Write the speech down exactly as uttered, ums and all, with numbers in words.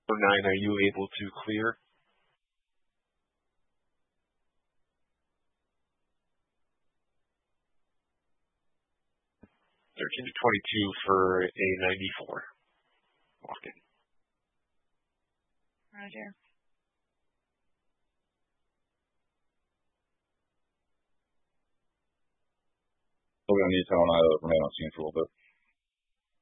oh nine, are you able to clear? thirteen to twenty-two for a ninety-four. Walk in. Roger. Still gonna need someone to remain on scene for a little bit.